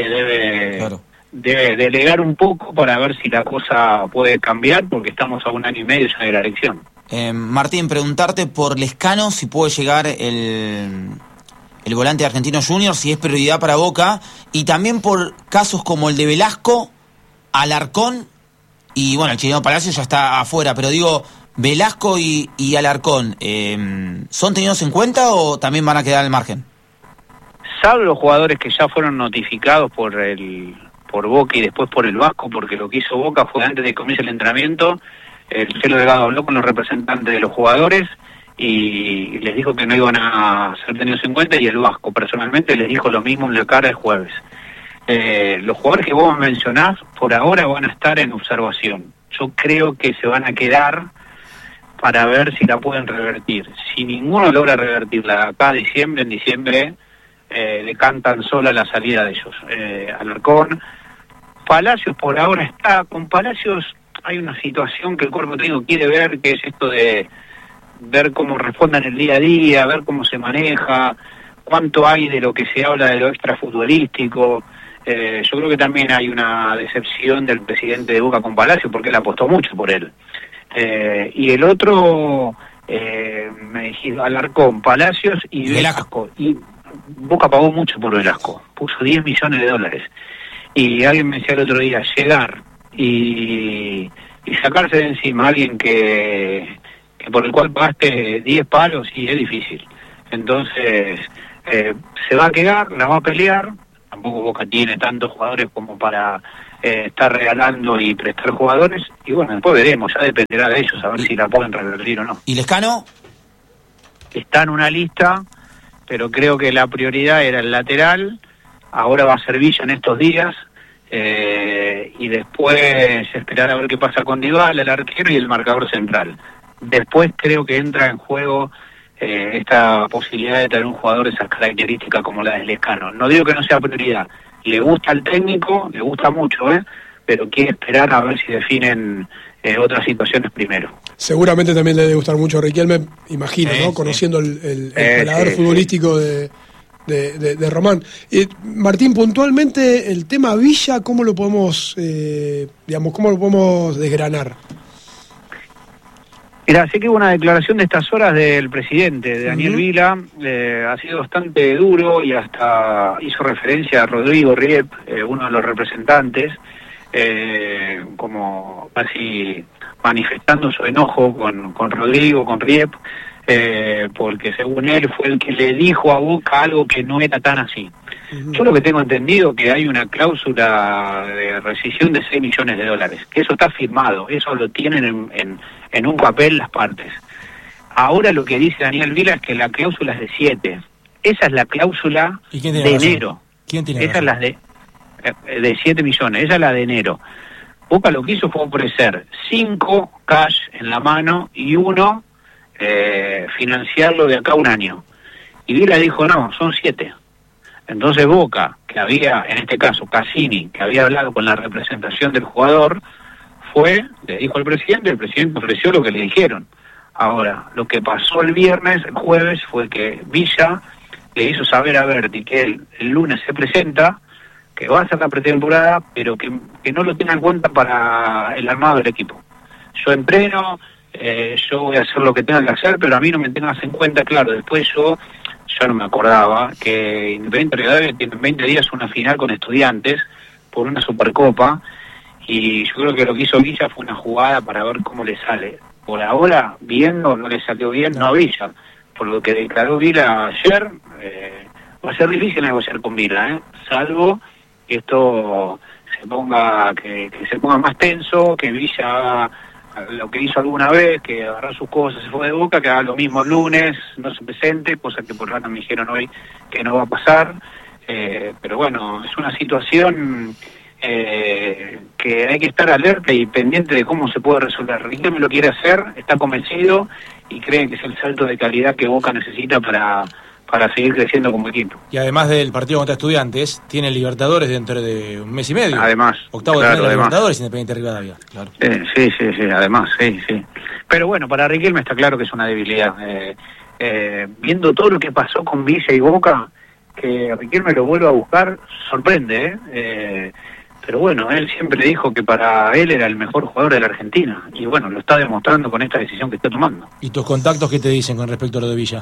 debe delegar un poco para ver si la cosa puede cambiar, porque estamos a 1 año y medio ya de la elección. Martín, preguntarte por Lescano, si puede llegar el volante de Argentinos Juniors, si es prioridad para Boca, y también por casos como el de Velasco, Alarcón, y bueno, el chileno Palacio ya está afuera, pero digo, Velasco y Alarcón, ¿son tenidos en cuenta o también van a quedar al margen? Salvo los jugadores que ya fueron notificados por Boca y después por el Vasco, porque lo que hizo Boca fue antes de que comience el entrenamiento, el Chelo Delgado habló con los representantes de los jugadores y les dijo que no iban a ser tenidos en cuenta, y el Vasco personalmente les dijo lo mismo en la cara el jueves. Los jugadores que vos mencionás por ahora van a estar en observación. Yo creo que se van a quedar para ver si la pueden revertir. Si ninguno logra revertirla acá en diciembre decantan sola la salida de ellos. Alarcón, Palacios por ahora está. Con Palacios hay una situación que el cuerpo técnico quiere ver, que es esto de ver cómo respondan el día a día, ver cómo se maneja, cuánto hay de lo que se habla de lo extrafutbolístico. Yo creo que también hay una decepción del presidente de Boca con Palacios, porque él apostó mucho por él. Y el otro, me dijiste, Alarcón, Palacios y Velasco. Y Boca pagó mucho por Velasco, puso $10 millones. Y alguien me decía el otro día, llegar y sacarse de encima a alguien que por el cual pagaste 10 palos, y es difícil. Entonces, se va a quedar, la va a pelear. Tampoco Boca tiene tantos jugadores como para estar regalando y prestar jugadores, y bueno, después veremos, ya dependerá de ellos a ver si la pueden revertir o no. ¿Y Lescano? Está en una lista, pero creo que la prioridad era el lateral. Ahora va a ser Villa en estos días, y después esperar a ver qué pasa con Dybala, el arquero, y el marcador central. Después creo que entra en juego esta posibilidad de tener un jugador de esas características como la de Lescano. No digo que no sea prioridad, le gusta al técnico, le gusta mucho, pero quiere esperar a ver si definen otras situaciones primero. Seguramente también le debe gustar mucho a Riquelme, imagino, ¿no? Conociendo el paladar futbolístico de Román. Martín, puntualmente el tema Villa, ¿cómo lo podemos desgranar? Mira, sé que hubo una declaración de estas horas del presidente, de Daniel Vila, ha sido bastante duro, y hasta hizo referencia a Rodrigo Riep, uno de los representantes, como casi manifestando su enojo con Rodrigo, con Riep, porque según él fue el que le dijo a Boca algo que no era tan así. Yo lo que tengo entendido que hay una cláusula de rescisión de $6 millones, que eso está firmado, eso lo tienen en un papel las partes. Ahora lo que dice Daniel Vila es que la cláusula es de 7. Esa es la cláusula de enero. ¿Quién tiene esa razón? es la de 7 millones, esa es la de enero. Boca lo que hizo fue ofrecer 5 cash en la mano y 1 financiarlo de acá a 1 año. Y Vila dijo, no, son 7. Entonces Boca, que había, en este caso Cassini, que había hablado con la representación del jugador, le dijo al presidente, el presidente ofreció lo que le dijeron. Ahora, lo que pasó el jueves, fue que Villa le hizo saber a Berti que él el lunes se presenta, que va a hacer la pretemporada, pero que no lo tenga en cuenta para el armado del equipo. Yo entreno, yo voy a hacer lo que tenga que hacer, pero a mí no me tengas en cuenta. Claro, después yo no me acordaba que Independiente Rivadavia tiene en 20 días una final con Estudiantes por una Supercopa, y yo creo que lo que hizo Villa fue una jugada para ver cómo le sale. Por ahora, viendo, no le salió bien, no a Villa. Por lo que declaró Villa ayer, va a ser difícil negociar con Villa, salvo que esto se ponga más tenso, que Villa haga lo que hizo alguna vez, que agarró sus cosas, se fue de Boca, que haga lo mismo el lunes, no se presente, cosa que por rato me dijeron hoy que no va a pasar. Pero bueno, es una situación que hay que estar alerta y pendiente de cómo se puede resolver. Riquelme lo quiere hacer, está convencido y cree que es el salto de calidad que Boca necesita para para seguir creciendo como equipo. Y además del partido contra Estudiantes, tiene Libertadores dentro de un mes y medio. Además. Octavo claro, de además. Libertadores, Independiente Rivadavia. Claro. Sí, además, sí. Pero bueno, para Riquelme está claro que es una debilidad. Viendo todo lo que pasó con Villa y Boca, que Riquelme lo vuelva a buscar, sorprende, pero bueno, él siempre dijo que para él era el mejor jugador de la Argentina, y bueno, lo está demostrando con esta decisión que está tomando. ¿Y tus contactos qué te dicen con respecto a lo de Villa?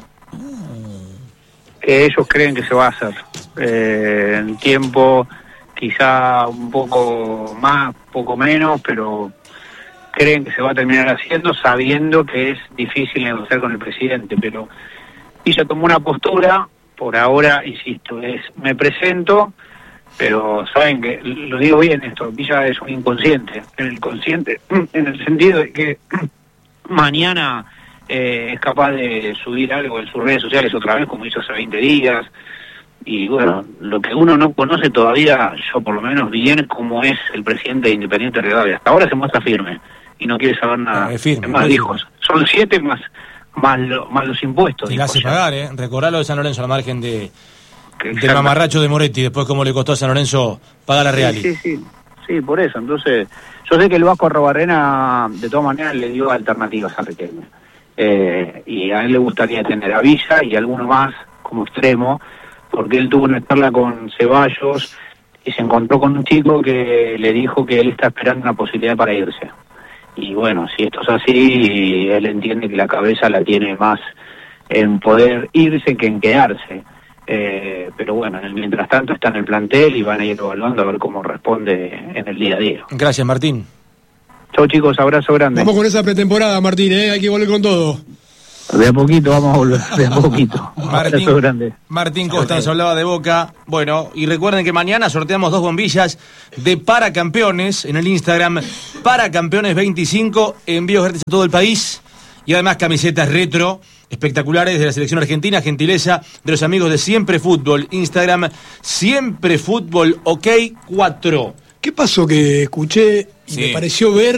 Que ellos creen que se va a hacer. En tiempo, quizá un poco más, poco menos, pero creen que se va a terminar haciendo, sabiendo que es difícil negociar con el presidente, pero Villa tomó una postura, por ahora, insisto, me presento, pero saben que, lo digo bien esto, Villa es un inconsciente, en el sentido de que mañana es capaz de subir algo en sus redes sociales otra vez, como hizo hace 20 días, y bueno, lo que uno no conoce todavía, yo por lo menos bien, como es el presidente de Independiente Rivadavia. Hasta ahora se muestra firme, y no quiere saber nada. Firme, más dijo, son 7 más los impuestos. Y la hace pagar, Recordá lo de San Lorenzo, a la margen del Exacto. mamarracho de Moretti, después cómo le costó a San Lorenzo pagar a Real. Sí, por eso. Entonces, yo sé que el Vasco Arrobarrena, de todas maneras, le dio alternativas a Riquelme. Y a él le gustaría tener a Villa y alguno más como extremo, porque él tuvo una charla con Ceballos y se encontró con un chico que le dijo que él está esperando una posibilidad para irse. Y bueno, si esto es así, él entiende que la cabeza la tiene más en poder irse que en quedarse. Pero bueno, mientras tanto está en el plantel y van a ir evaluando a ver cómo responde en el día a día. Gracias, Martín. Chau, chicos, abrazo grande. Vamos con esa pretemporada, Martín, hay que volver con todo. De a poquito vamos a volver, de a poquito. Abrazo grande. Martín Costa nos hablaba de Boca. Bueno, y recuerden que mañana sorteamos 2 bombillas de Paracampeones en el Instagram Paracampeones25, envíos gratis a todo el país. Y además camisetas retro espectaculares de la selección argentina, gentileza de los amigos de Siempre Fútbol, Instagram Siempre Fútbol OK 4. ¿Qué pasó que escuché y me pareció ver